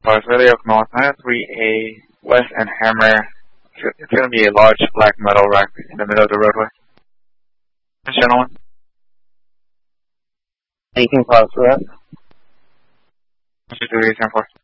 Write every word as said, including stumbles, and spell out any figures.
Forest Valley Oak North nine three A West and Hammer. It's going to be a large black metal rack in the middle of the roadway. Yes, gentlemen. You can cross that. two three eight ten four.